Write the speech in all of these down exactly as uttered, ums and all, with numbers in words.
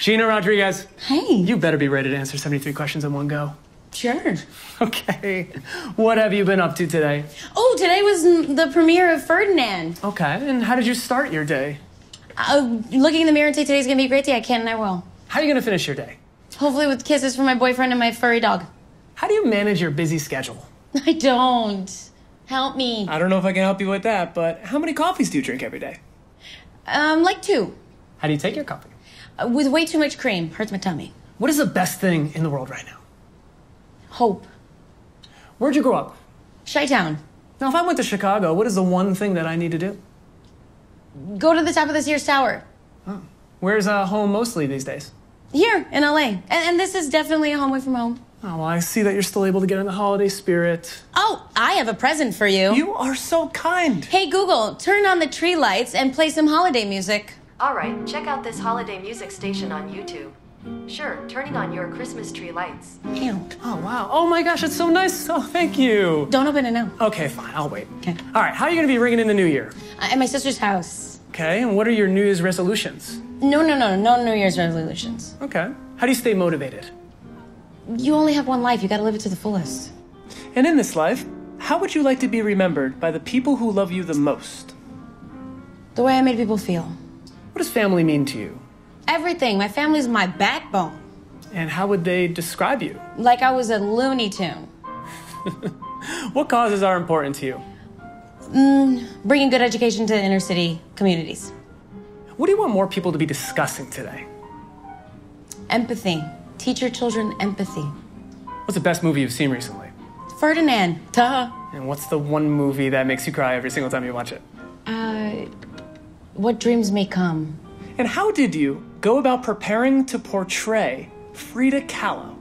Gina Rodriguez. Hey. You better be ready to answer seventy-three questions in one go. Sure. Okay. What have you been up to today? Oh, today was the premiere of Ferdinand. Okay. And how did you start your day? Uh, looking in the mirror and say today's gonna be a great day. I can and I will. How are you going to finish your day? Hopefully with kisses from my boyfriend and my furry dog. How do you manage your busy schedule? I don't. Help me. I don't know if I can help you with that, but how many coffees do you drink every day? Um, like two. How do you take your coffee? Uh, with way too much cream. Hurts my tummy. What is the best thing in the world right now? Hope. Where'd you grow up? Chi-town. Now, if I went to Chicago, what is the one thing that I need to do? Go to the top of the Sears Tower. Oh. Where's uh, home mostly these days? Here, in L A. And, and this is definitely a home away from home. Oh, well, I see that you're still able to get in the holiday spirit. Oh, I have a present for you. You are so kind. Hey, Google, turn on the tree lights and play some holiday music. All right, check out this holiday music station on YouTube. Sure, turning on your Christmas tree lights. Ew. Oh, wow. Oh, my gosh, it's so nice. Oh, thank you. Don't open it now. Okay, fine. I'll wait. Okay. All right, how are you going to be ringing in the new year? Uh, at my sister's house. Okay, and what are your New Year's resolutions? No, no, no, no New Year's resolutions. Okay. How do you stay motivated? You only have one life. You gotta live it to the fullest. And in this life, how would you like to be remembered by the people who love you the most? The way I made people feel. What does family mean to you? Everything. My family's my backbone. And how would they describe you? Like I was a Looney Tune. What causes are important to you? Mm, bringing good education to inner city communities. What do you want more people to be discussing today? Empathy. Teach your children empathy. What's the best movie you've seen recently? Ferdinand. Duh. And what's the one movie that makes you cry every single time you watch it? Uh, what dreams may come. And how did you go about preparing to portray Frida Kahlo?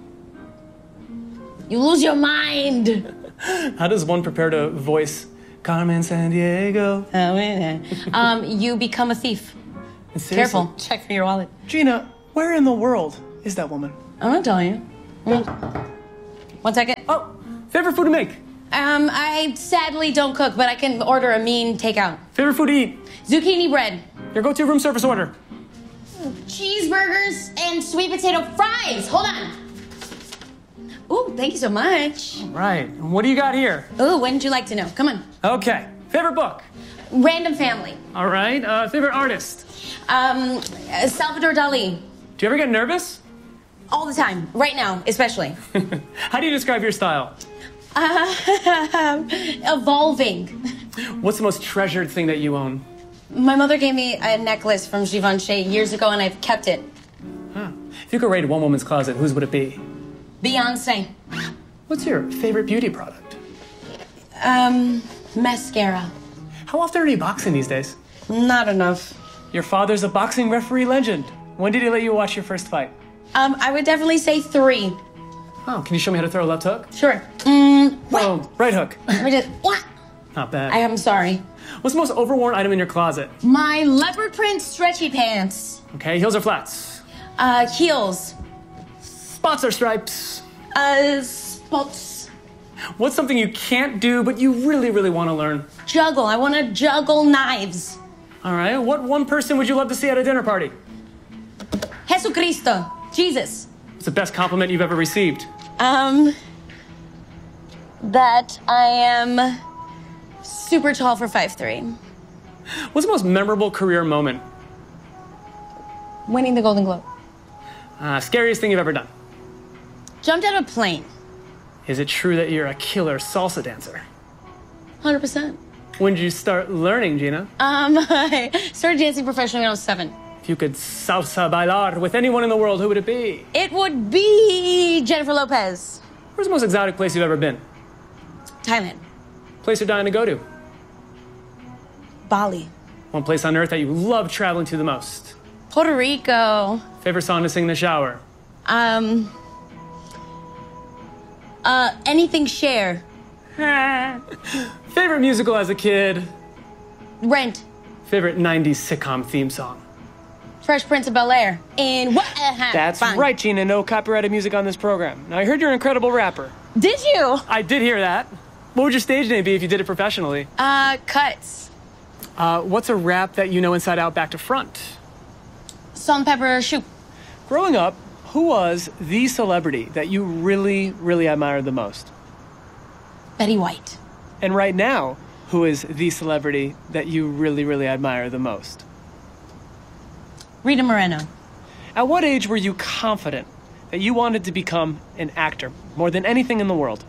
You lose your mind. How does one prepare to voice Carmen Sandiego? um, you become a thief. Careful. Check for your wallet. Gina, where in the world is that woman? I'm not telling you. Mm. One second. Oh, favorite food to make? Um, I sadly don't cook, but I can order a mean takeout. Favorite food to eat? Zucchini bread. Your go-to room service order? Cheeseburgers and sweet potato fries. Hold on. Ooh, thank you so much. Right. And what do you got here? Ooh, wouldn't you like to know? Come on. Okay. Favorite book? Random Family. All right. Uh, favorite artist? Um, Salvador Dali. Do you ever get nervous? All the time. Right now, especially. How do you describe your style? Uh, evolving. What's the most treasured thing that you own? My mother gave me a necklace from Givenchy years ago, and I've kept it. Huh. If you could rate one woman's closet, whose would it be? Beyonce. What's your favorite beauty product? Um, mascara. How often are you boxing these days? Not enough. Your father's a boxing referee legend. When did he let you watch your first fight? Um, I would definitely say three. Oh, can you show me how to throw a left hook? Sure. Mm, Oh, right hook. Let me just, what? Not bad. I am sorry. What's the most overworn item in your closet? My leopard print stretchy pants. Okay, heels or flats? Uh, heels. Spots or stripes? Uh, spots. What's something you can't do but you really, really want to learn? Juggle. I want to juggle knives. All right, what one person would you love to see at a dinner party? Jesucristo. Jesus. What's the best compliment you've ever received? Um, that I am super tall for five three. What's the most memorable career moment? Winning the Golden Globe. Uh, scariest thing you've ever done? Jumped out of a plane. Is it true that you're a killer salsa dancer? one hundred percent. When did you start learning, Gina? Um, I started dancing professionally when I was seven. If you could salsa bailar with anyone in the world, who would it be? It would be Jennifer Lopez. Where's the most exotic place you've ever been? Thailand. Place you're dying to go to? Bali. One place on earth that you love traveling to the most? Puerto Rico. Favorite song to sing in the shower? Um, uh, anything Cher. Favorite musical as a kid? Rent. Favorite nineties sitcom theme song? Fresh Prince of Bel-Air. And what? That's Fine. right, Gina. No copyrighted music on this program. Now, I heard you're an incredible rapper. Did you? I did hear that. What would your stage name be if you did it professionally? Uh, Cuts. Uh, what's a rap that you know inside out, back to front? Salt and pepper shoot. Growing up, who was the celebrity that you really, really admired the most? Betty White. And right now, who is the celebrity that you really, really admire the most? Rita Moreno. At what age were you confident that you wanted to become an actor more than anything in the world?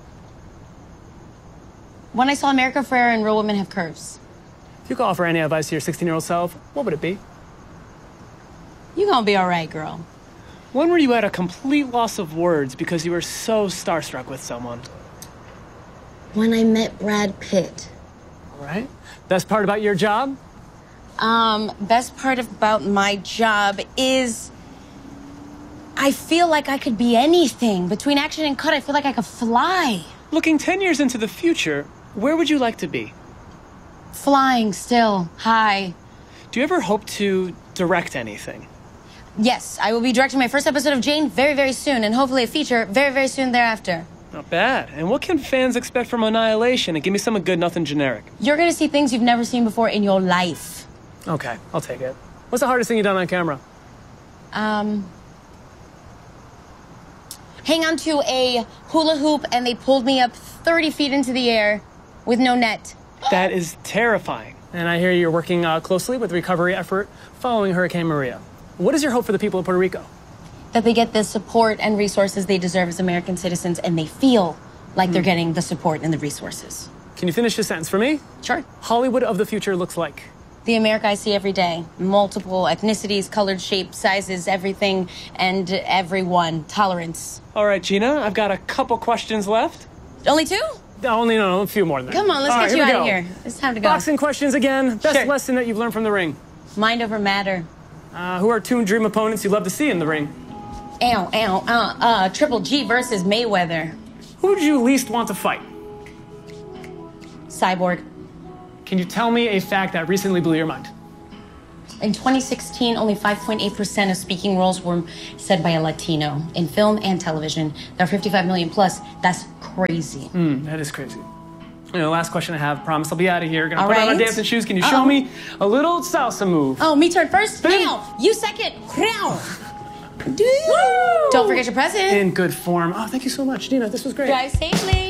When I saw America Ferrera and Real Women Have Curves. If you could offer any advice to your sixteen-year-old self, what would it be? You gonna be all right, girl. When were you at a complete loss of words because you were so starstruck with someone? When I met Brad Pitt. All right. Best part about your job? Um, best part about my job is I feel like I could be anything. Between action and cut, I feel like I could fly. Looking ten years into the future, where would you like to be? Flying still, high. Do you ever hope to direct anything? Yes, I will be directing my first episode of Jane very, very soon, and hopefully a feature very, very soon thereafter. Not bad. And what can fans expect from Annihilation? And give me something good, nothing generic. You're gonna see things you've never seen before in your life. Okay, I'll take it. What's the hardest thing you've done on camera? Um, hang on to a hula hoop and they pulled me up thirty feet into the air with no net. That is terrifying. And I hear you're working uh, closely with the recovery effort following Hurricane Maria. What is your hope for the people of Puerto Rico? That they get the support and resources they deserve as American citizens and they feel like mm. they're getting the support and the resources. Can you finish this sentence for me? Sure. Hollywood of the future looks like? The America I see every day. Multiple ethnicities, colored shapes, sizes, everything, and everyone. Tolerance. All right, Gina, I've got a couple questions left. Only two? Only, no, no, a few more than that. Come on, let's All get right, you here out of we go. here. It's time to go. Boxing questions again. Best Sure. lesson that you've learned from the ring? Mind over matter. Uh, who are two dream opponents you'd love to see in the ring? Ow, ow, uh, uh, Triple G versus Mayweather. Who would you least want to fight? Cyborg. Can you tell me a fact that recently blew your mind? In twenty sixteen, only five point eight percent of speaking roles were said by a Latino in film and television. There are fifty-five million plus. That's crazy. Mm, that is crazy. You know, last question I have. Promise I'll be out of here. Gonna All put right. on my dancing shoes. Can you show Uh-oh. me a little salsa move? Oh, me turn first? Bam. Now, you second. Now. Don't forget your present. In good form. Oh, thank you so much, Dina. This was great. Drive safely.